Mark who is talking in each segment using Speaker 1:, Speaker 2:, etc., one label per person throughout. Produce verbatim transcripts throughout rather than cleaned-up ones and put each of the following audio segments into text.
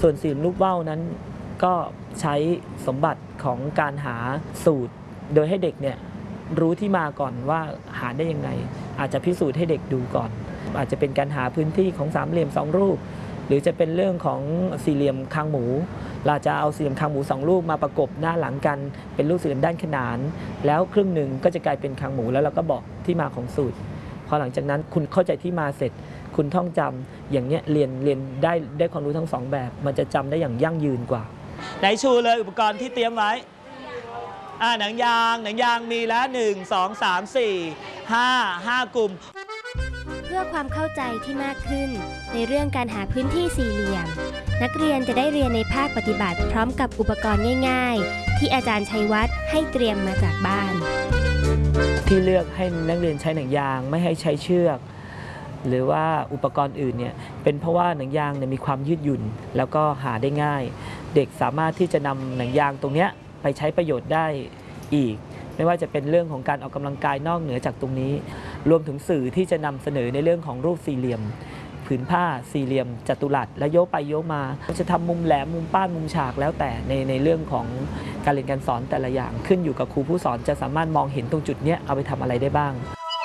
Speaker 1: ส่วนสี่เหลี่ยมลูกว่าวนั้นก็ใช้สมบัติของการหาสูตรโดยให้เด็กเนี่ยรู้ที่มาก่อนว่าหาได้ยังไงอาจจะพิสูจน์ให้เด็กดูก่อนอาจจะเป็นการหาพื้นที่ของสามเหลี่ยมสองรูปหรือจะเป็นเรื่องของสี่เหลี่ยมคางหมูเราจะเอาสี่เหลี่ยมคางหมูสองลูกมาประกบหน้าหลังกันเป็นรูปสี่เหลี่ยมด้านขนานแล้วครึ่งหนึ่งก็จะกลายเป็นคางหมูแล้วเราก็บอกที่มาของสูตรพอหลังจากนั้นคุณเข้าใจที่มาเสร็จคุณท่องจำอย่างเนี้ยเรียนเรียนได้ได้ความรู้ทั้งสองแบบมันจะจำได้อย่างยั่งยืนกว่าไหนชูเลยอุปกรณ์ที่เตรียมไว้อ่าหนังยางหนังยางมีแล้วหนึ่งสองสามสี่ห้าห้ากลุ่ม
Speaker 2: เพื่อความเข้าใจที่มากขึ้นในเรื่องการหาพื้นที่สี่เหลี่ยมนักเรียนจะได้เรียนในภาคปฏิบัติพร้อมกับอุปกรณ์ง่ายๆที่อาจารย์ชัยวัฒน์ให้เตรียมมาจากบ้าน
Speaker 1: ที่เลือกให้นักเรียนใช้หนังยางไม่ให้ใช้เชือกหรือว่าอุปกรณ์อื่นเนี่ยเป็นเพราะว่าหนังยางเนี่ยมีความยืดหยุ่นแล้วก็หาได้ง่ายเด็กสามารถที่จะนำหนังยางตรงนี้ไปใช้ประโยชน์ได้อีกไม่ว่าจะเป็นเรื่องของการออกกำลังกายนอกเหนือจากตรงนี้รวมถึงสื่อที่จะนำเสนอในเรื่องของรูปสี่เหลี่ยมผืนผ้าสี่เหลี่ยมจัตุรัสและโยกไปโยกมาจะทำมุมแหลมมุมป้านมุมฉากแล้วแต่ในในเรื่องของการเรียนการสอนแต่ละอย่างขึ้นอยู่กับครูผู้สอนจะสามารถมองเห็นตรงจุดนี้เอาไปทำอะไรได้บ้าง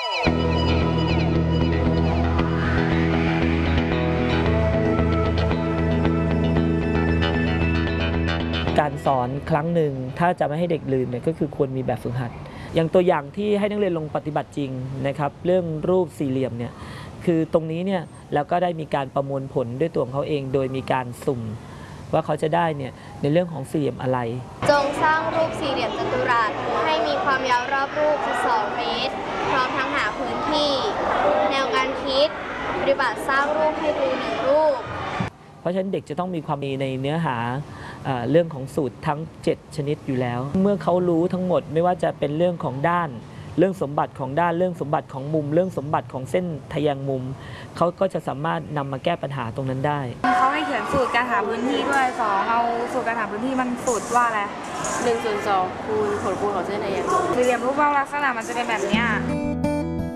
Speaker 1: การสอนครั้งหนึ่งถ้าจะไม่ให้เด็กลืมเนี่ยก็คือควรมีแบบฝึกหัดอย่างตัวอย่างที่ให้นักเรียนลงปฏิบัติจริงนะครับเรื่องรูปสี่เหลี่ยมเนี่ยคือตรงนี้เนี่ยแล้วก็ได้มีการประมวลผลด้วยตัวของเขาเองโดยมีการสุ่มว่าเขาจะได้เนี่ยในเรื่องของสี่เหลี่ยมอะไร
Speaker 3: จงสร้างรูปสี่เหลี่ยมจัตุรัสให้มีความยาวรอบรูปสิบสองเมตรพร้อมทั้งหาพื้นที่แนวการคิดปฏิบัติสร้างรูปให้ดูหนึ่งรูป
Speaker 1: เพราะฉะนั้นเด็กจะต้องมีความมีในเนื้อหาเรื่องของสูตรทั้งเจ็ดชนิดอยู่แล้วเมื่อเขารู้ทั้งหมดไม่ว่าจะเป็นเรื่องของด้านเรื่องสมบัติของด้านเรื่องสมบัติของมุมเรื่องสมบัติของเส้นทะแยงมุมเขาก็จะสามารถนำมาแก้ปัญหาตรงนั้นได้
Speaker 4: เขาให้เขียนสูตรการหาพื้นที่ด้วยสองเอาสูตรการหาพื้นที่มันสูตรว่าอะไร
Speaker 5: หนึ่งส่วนสองคูณผลคูณของเส้นทะแยงมุม
Speaker 4: สี่เหลี่ยมรูปว่าวลักษณะมันจะเป็นแบบนี้